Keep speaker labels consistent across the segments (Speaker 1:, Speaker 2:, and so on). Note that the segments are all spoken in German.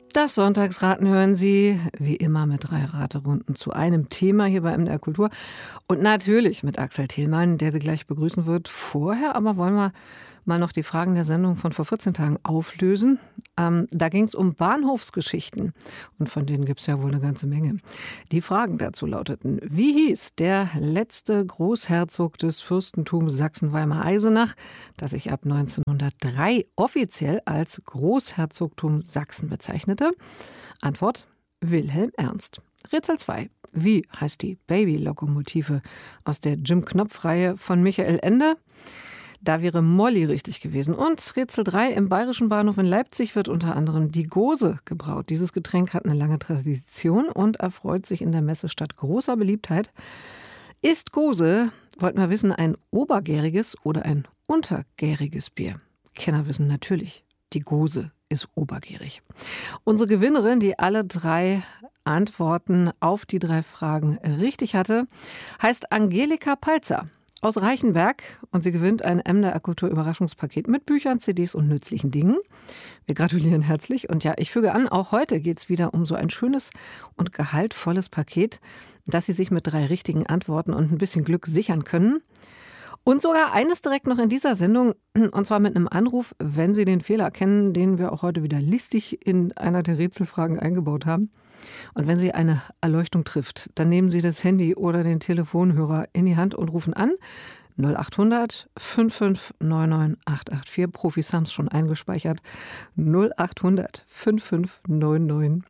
Speaker 1: Das Sonntagsraten hören Sie, wie immer mit 3 Raterunden zu einem Thema hier bei MDR Kultur. Und natürlich mit Axel Thielmann, der Sie gleich begrüßen wird. Vorher aber wollen wir mal noch die Fragen der Sendung von vor 14 Tagen auflösen. Da ging es um Bahnhofsgeschichten. Und von denen gibt es ja wohl eine ganze Menge. Die Fragen dazu lauteten: Wie hieß der letzte Großherzog des Fürstentums Sachsen-Weimar-Eisenach, das sich ab 1903 offiziell als Großherzogtum Sachsen bezeichnete? Antwort: Wilhelm Ernst. Rätsel 2. Wie heißt die Baby-Lokomotive aus der Jim-Knopf-Reihe von Michael Ende? Da wäre Molly richtig gewesen. Und Rätsel 3. Im Bayerischen Bahnhof in Leipzig wird unter anderem die Gose gebraut. Dieses Getränk hat eine lange Tradition und erfreut sich in der Messestadt großer Beliebtheit. Ist Gose, wollten wir wissen, ein obergäriges oder ein untergäriges Bier? Kenner wissen natürlich, die Gose ist obergärig. Unsere Gewinnerin, die alle 3 Antworten auf die 3 Fragen richtig hatte, heißt Angelika Palzer aus Reichenberg, und sie gewinnt ein MDR Kultur Überraschungspaket mit Büchern, CDs und nützlichen Dingen. Wir gratulieren herzlich. Und ja, ich füge an, auch heute geht es wieder um so ein schönes und gehaltvolles Paket, das Sie sich mit 3 richtigen Antworten und ein bisschen Glück sichern können. Und sogar eines direkt noch in dieser Sendung, und zwar mit einem Anruf, wenn Sie den Fehler erkennen, den wir auch heute wieder listig in einer der Rätselfragen eingebaut haben. Und wenn Sie eine Erleuchtung trifft, dann nehmen Sie das Handy oder den Telefonhörer in die Hand und rufen an 0800 5599 884. Profis haben es schon eingespeichert. 0800 5599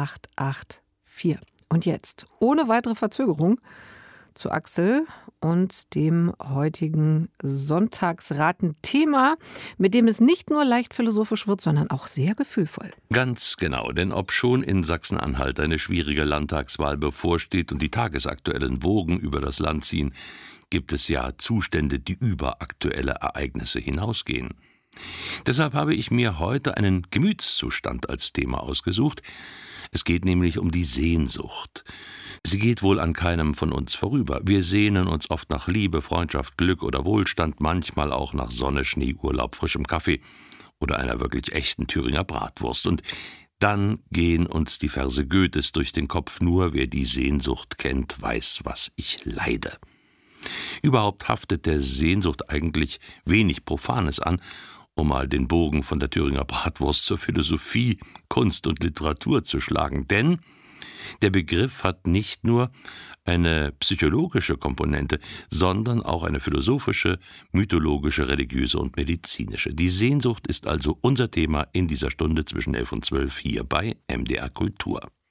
Speaker 1: 884. Und jetzt, ohne weitere Verzögerung, zu Axel und dem heutigen Sonntagsraten-Thema, mit dem es nicht nur leicht philosophisch wird, sondern auch sehr gefühlvoll.
Speaker 2: Ganz genau, denn obschon in Sachsen-Anhalt eine schwierige Landtagswahl bevorsteht und die tagesaktuellen Wogen über das Land ziehen, gibt es ja Zustände, die über aktuelle Ereignisse hinausgehen. Deshalb habe ich mir heute einen Gemütszustand als Thema ausgesucht. Es geht nämlich um die Sehnsucht. Sie geht wohl an keinem von uns vorüber. Wir sehnen uns oft nach Liebe, Freundschaft, Glück oder Wohlstand, manchmal auch nach Sonne, Schnee, Urlaub, frischem Kaffee oder einer wirklich echten Thüringer Bratwurst. Und dann gehen uns die Verse Goethes durch den Kopf: Nur wer die Sehnsucht kennt, weiß, was ich leide. Überhaupt haftet der Sehnsucht eigentlich wenig Profanes an, um mal den Bogen von der Thüringer Bratwurst zur Philosophie, Kunst und Literatur zu schlagen. Denn der Begriff hat nicht nur eine psychologische Komponente, sondern auch eine philosophische, mythologische, religiöse und medizinische. Die Sehnsucht ist also unser Thema in dieser Stunde zwischen 11 und 12 hier bei MDR Kultur.